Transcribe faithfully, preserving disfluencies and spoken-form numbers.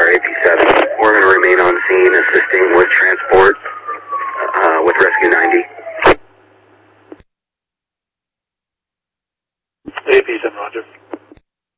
A P seven. We're going to remain on scene assisting with transport uh, with Rescue ninety. A P seven, roger.